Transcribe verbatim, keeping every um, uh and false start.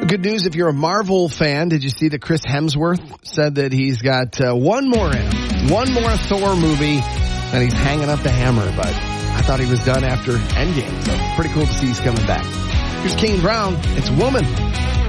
good news if you're a Marvel fan. Did you see that Chris Hemsworth said that he's got uh, one more in him, one more Thor movie, and he's hanging up the hammer, but I thought he was done after Endgame, so pretty cool to see he's coming back. Here's Kane Brown. It's Woman.